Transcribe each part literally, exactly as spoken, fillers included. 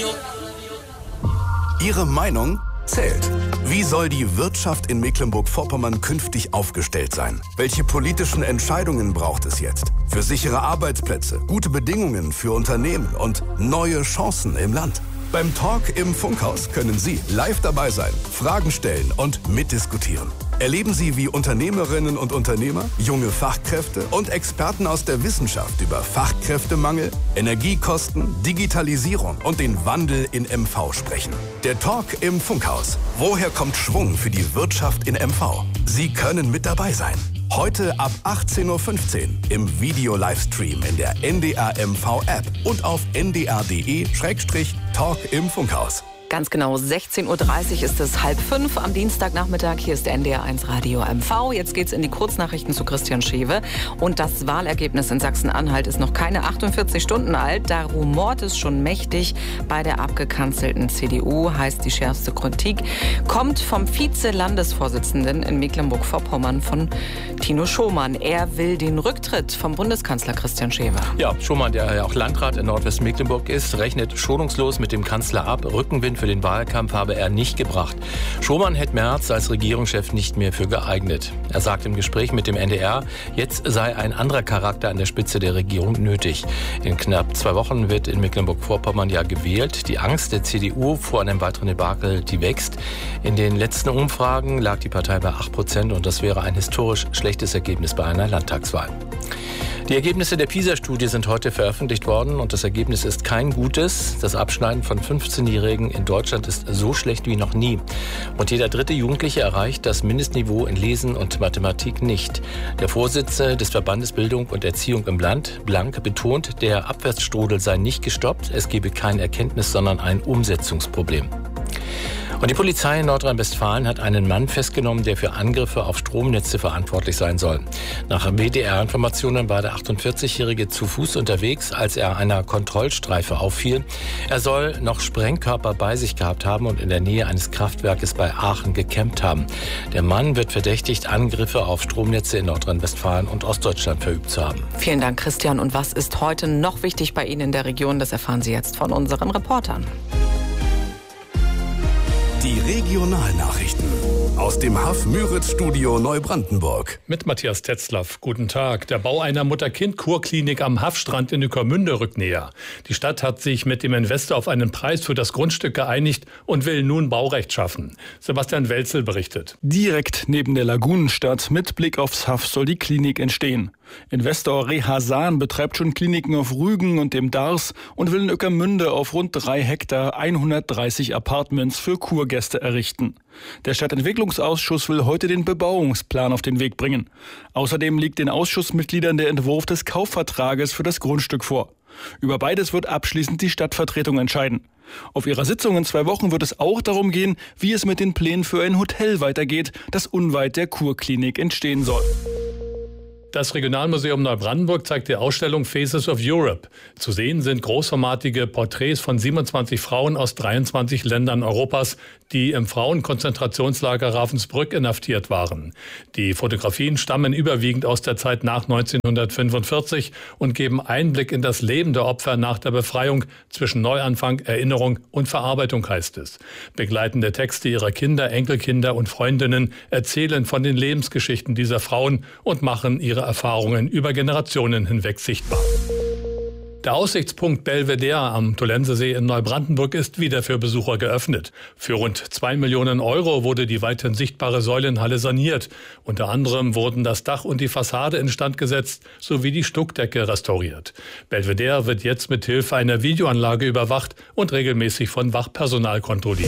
Ihre Meinung zählt. Wie soll die Wirtschaft in Mecklenburg-Vorpommern künftig aufgestellt sein? Welche politischen Entscheidungen braucht es jetzt? Für sichere Arbeitsplätze, gute Bedingungen für Unternehmen und neue Chancen im Land. Beim Talk im Funkhaus können Sie live dabei sein, Fragen stellen und mitdiskutieren. Erleben Sie, wie Unternehmerinnen und Unternehmer, junge Fachkräfte und Experten aus der Wissenschaft über Fachkräftemangel, Energiekosten, Digitalisierung und den Wandel in M V sprechen. Der Talk im Funkhaus. Woher kommt Schwung für die Wirtschaft in M V? Sie können mit dabei sein. Heute ab achtzehn Uhr fünfzehn im Video-Livestream in der N D R M V-App und auf n d r punkt d e slash talk im Funkhaus. Ganz genau, sechzehn Uhr dreißig ist es halb fünf am Dienstagnachmittag. Hier ist N D R eins Radio M V. Jetzt geht's in die Kurznachrichten zu Christian Schewe. Und das Wahlergebnis in Sachsen-Anhalt ist noch keine achtundvierzig Stunden alt. Da rumort es schon mächtig bei der abgekanzelten C D U, heißt die schärfste Kritik. Kommt vom Vize-Landesvorsitzenden in Mecklenburg-Vorpommern von Tino Schomann. Er will den Rücktritt vom Bundeskanzler Christian Schewe. Ja, Schomann, der ja auch Landrat in Nordwestmecklenburg ist, rechnet schonungslos mit dem Kanzler ab. Rückenwind für den Wahlkampf habe er nicht gebracht. Schomann hätte Merz als Regierungschef nicht mehr für geeignet. Er sagt im Gespräch mit dem N D R, jetzt sei ein anderer Charakter an der Spitze der Regierung nötig. In knapp zwei Wochen wird in Mecklenburg-Vorpommern ja gewählt. Die Angst der C D U vor einem weiteren Debakel, die wächst. In den letzten Umfragen lag die Partei bei acht Prozent und das wäre ein historisch schlechtes Ergebnis bei einer Landtagswahl. Die Ergebnisse der PISA-Studie sind heute veröffentlicht worden und das Ergebnis ist kein gutes. Das Abschneiden von fünfzehnjährigen in Deutschland ist so schlecht wie noch nie. Und jeder dritte Jugendliche erreicht das Mindestniveau in Lesen und Mathematik nicht. Der Vorsitzende des Verbandes Bildung und Erziehung im Land, Blank, betont, der Abwärtsstrudel sei nicht gestoppt. Es gebe kein Erkenntnis, sondern ein Umsetzungsproblem. Und die Polizei in Nordrhein-Westfalen hat einen Mann festgenommen, der für Angriffe auf Stromnetze verantwortlich sein soll. Nach W D R-Informationen war der achtundvierzigjährige zu Fuß unterwegs, als er einer Kontrollstreife auffiel. Er soll noch Sprengkörper bei sich gehabt haben und in der Nähe eines Kraftwerkes bei Aachen gecampt haben. Der Mann wird verdächtigt, Angriffe auf Stromnetze in Nordrhein-Westfalen und Ostdeutschland verübt zu haben. Vielen Dank, Christian. Und was ist heute noch wichtig bei Ihnen in der Region? Das erfahren Sie jetzt von unseren Reportern. Die Regionalnachrichten aus dem H A F-Müritz-Studio Neubrandenburg. Mit Matthias Tetzlaff. Guten Tag. Der Bau einer Mutter-Kind-Kurklinik am Haffstrand in Ueckermünde rückt näher. Die Stadt hat sich mit dem Investor auf einen Preis für das Grundstück geeinigt und will nun Baurecht schaffen. Sebastian Welzel berichtet. Direkt neben der Lagunenstadt mit Blick aufs Haff soll die Klinik entstehen. Investor Rehasan betreibt schon Kliniken auf Rügen und dem Dars und will in Ueckermünde auf rund drei Hektar hundertdreißig Apartments für Kurgäste errichten. Der Stadtentwicklungsausschuss will heute den Bebauungsplan auf den Weg bringen. Außerdem liegt den Ausschussmitgliedern der Entwurf des Kaufvertrages für das Grundstück vor. Über beides wird abschließend die Stadtvertretung entscheiden. Auf ihrer Sitzung in zwei Wochen wird es auch darum gehen, wie es mit den Plänen für ein Hotel weitergeht, das unweit der Kurklinik entstehen soll. Das Regionalmuseum Neubrandenburg zeigt die Ausstellung Faces of Europe. Zu sehen sind großformatige Porträts von siebenundzwanzig Frauen aus dreiundzwanzig Ländern Europas, die im Frauenkonzentrationslager Ravensbrück inhaftiert waren. Die Fotografien stammen überwiegend aus der Zeit nach neunzehnhundertfünfundvierzig und geben Einblick in das Leben der Opfer nach der Befreiung zwischen Neuanfang, Erinnerung und Verarbeitung, heißt es. Begleitende Texte ihrer Kinder, Enkelkinder und Freundinnen erzählen von den Lebensgeschichten dieser Frauen und machen ihre Erfahrungen über Generationen hinweg sichtbar. Der Aussichtspunkt Belvedere am Tollensesee in Neubrandenburg ist wieder für Besucher geöffnet. Für rund zwei Millionen Euro wurde die weithin sichtbare Säulenhalle saniert. Unter anderem wurden das Dach und die Fassade instand gesetzt sowie die Stuckdecke restauriert. Belvedere wird jetzt mit Hilfe einer Videoanlage überwacht und regelmäßig von Wachpersonal kontrolliert.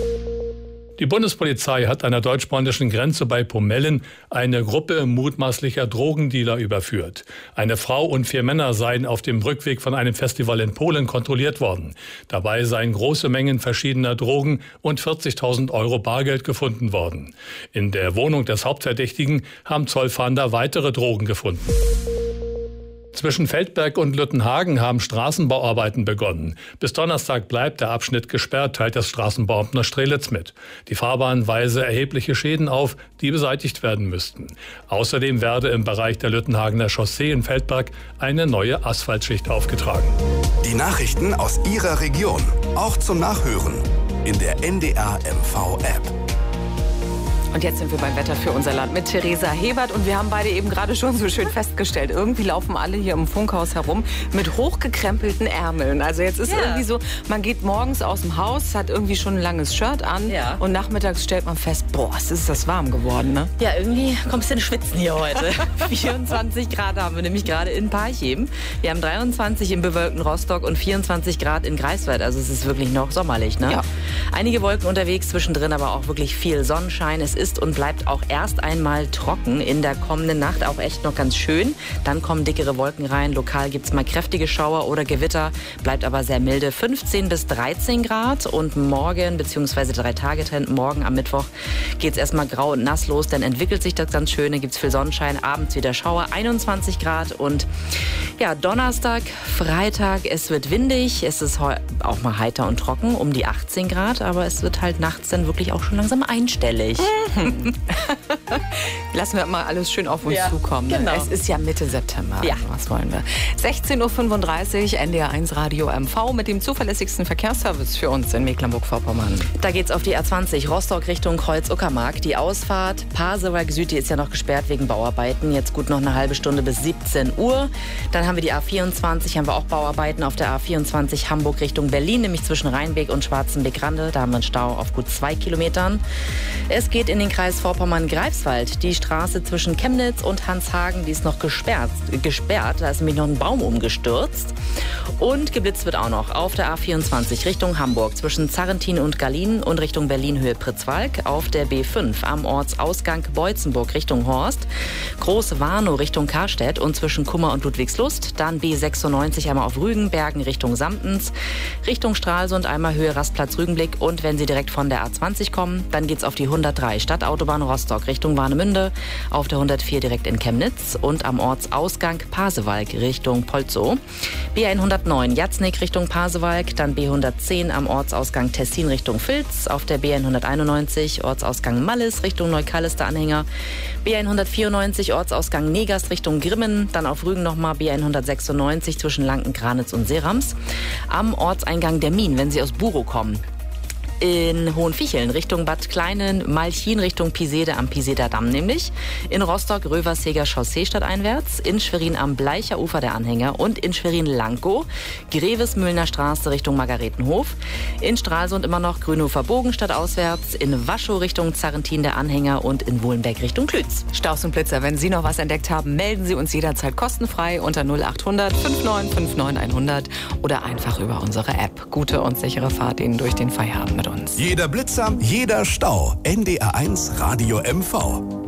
Die Bundespolizei hat an der deutsch-polnischen Grenze bei Pomellen eine Gruppe mutmaßlicher Drogendealer überführt. Eine Frau und vier Männer seien auf dem Rückweg von einem Festival in Polen kontrolliert worden. Dabei seien große Mengen verschiedener Drogen und vierzigtausend Euro Bargeld gefunden worden. In der Wohnung des Hauptverdächtigen haben Zollfahnder weitere Drogen gefunden. Zwischen Feldberg und Lüttenhagen haben Straßenbauarbeiten begonnen. Bis Donnerstag bleibt der Abschnitt gesperrt, teilt das Straßenbauamt Strelitz mit. Die Fahrbahn weise erhebliche Schäden auf, die beseitigt werden müssten. Außerdem werde im Bereich der Lüttenhagener Chaussee in Feldberg eine neue Asphaltschicht aufgetragen. Die Nachrichten aus Ihrer Region, auch zum Nachhören in der N D R M V-App. Und jetzt sind wir beim Wetter für unser Land mit Theresa Hebert. Und wir haben beide eben gerade schon so schön festgestellt, irgendwie laufen alle hier im Funkhaus herum mit hochgekrempelten Ärmeln. Also jetzt ist ja. irgendwie so, man geht morgens aus dem Haus, hat irgendwie schon ein langes Shirt an ja. und nachmittags stellt man fest, boah, es ist das warm geworden, ne? Ja, irgendwie kommst du in Schwitzen hier heute. vierundzwanzig Grad haben wir nämlich gerade in Parchim. Wir haben dreiundzwanzig im bewölkten Rostock und vierundzwanzig Grad in Greifswald. Also es ist wirklich noch sommerlich, ne? Ja. Einige Wolken unterwegs, zwischendrin aber auch wirklich viel Sonnenschein. Es ist und bleibt auch erst einmal trocken. In der kommenden Nacht auch echt noch ganz schön. Dann kommen dickere Wolken rein. Lokal gibt es mal kräftige Schauer oder Gewitter. Bleibt aber sehr milde. fünfzehn bis dreizehn Grad. Und morgen, beziehungsweise drei Tage Trend, morgen am Mittwoch geht es erstmal grau und nass los. Dann entwickelt sich das ganz Schöne. Gibt es viel Sonnenschein. Abends wieder Schauer. einundzwanzig Grad. Und ja, Donnerstag, Freitag, es wird windig. Es ist auch mal heiter und trocken. Um die achtzehn Grad. Aber es wird halt nachts dann wirklich auch schon langsam einstellig. Lassen wir mal alles schön auf uns ja, zukommen. Ne? Genau. Es ist ja Mitte September. Ja. Also was wollen wir? sechzehn Uhr fünfunddreißig, N D R eins Radio M V mit dem zuverlässigsten Verkehrsservice für uns in Mecklenburg-Vorpommern. Da geht's auf die A zwanzig Rostock Richtung Kreuz-Uckermark. Die Ausfahrt Pasewalk Süd, die ist ja noch gesperrt wegen Bauarbeiten. Jetzt gut noch eine halbe Stunde bis siebzehn Uhr. Dann haben wir die A vierundzwanzig, haben wir auch Bauarbeiten auf der A vierundzwanzig Hamburg Richtung Berlin, nämlich zwischen Rheinbeek und Schwarzenbeck-Rande. Da haben wir einen Stau auf gut zwei Kilometern. Es geht in den Kreis Vorpommern-Greifswald. Die Straße zwischen Chemnitz und Hanshagen, die ist noch gesperrt. gesperrt. Da ist nämlich noch ein Baum umgestürzt. Und geblitzt wird auch noch auf der A vierundzwanzig Richtung Hamburg zwischen Zarrentin und Gallien und Richtung Berlin Höhe Pritzwalk. Auf der B fünf am Ortsausgang Beutzenburg Richtung Horst. Große Warnow Richtung Karstedt und zwischen Kummer und Ludwigslust. Dann B sechsundneunzig einmal auf Rügenbergen Richtung Samtens. Richtung Stralsund einmal Höhe Rastplatz Rügenblick. Und wenn Sie direkt von der A zwanzig kommen, dann geht's auf die hundertdrei Stadtautobahn Rostock Richtung Warnemünde, auf der hundertvier direkt in Chemnitz und am Ortsausgang Pasewalk Richtung Polzow. B hundertneun Jatznick Richtung Pasewalk, dann B hundertzehn am Ortsausgang Tessin Richtung Vilz, auf der B hunderteinundneunzig Ortsausgang Mallis Richtung Neukallis der Anhänger, B hundertvierundneunzig Ortsausgang Negast Richtung Grimmen, dann auf Rügen nochmal B hundertsechsundneunzig zwischen Lanken, Granitz und Serams. Am Ortseingang der Min, wenn Sie aus Burow kommen. In Hohenficheln Richtung Bad Kleinen, Malchin Richtung Pisede am Piseder Damm nämlich. In Rostock Röverseger Chaussee stadteinwärts. In Schwerin am Bleicher Ufer der Anhänger und in Schwerin-Lankow. Grevesmühlner Straße Richtung Margaretenhof. In Stralsund immer noch Grünhofer Bogen stadtauswärts. In Waschow Richtung Zarrentin der Anhänger und in Wohlenberg Richtung Klütz. Staus und Blitzer, wenn Sie noch was entdeckt haben, melden Sie uns jederzeit kostenfrei unter null achthundert fünfundneunzig neunundfünfzig hundert oder einfach über unsere App. Gute und sichere Fahrt Ihnen durch den Feierabend mit uns. Jeder Blitzer, jeder Stau. N D R eins Radio M V.